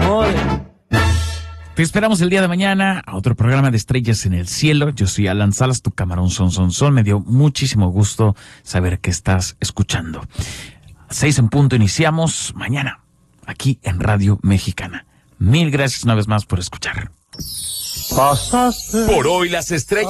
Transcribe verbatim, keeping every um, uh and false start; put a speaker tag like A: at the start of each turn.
A: amores.
B: Te esperamos el día de mañana a otro programa de Estrellas en el Cielo. Yo soy Alan Salas, tu camarón son son son. Me dio muchísimo gusto saber que estás escuchando. Seis en punto iniciamos mañana aquí en Radio Mexicana. Mil gracias una vez más por escuchar.
A: Pasaste.
C: Por hoy las estrellas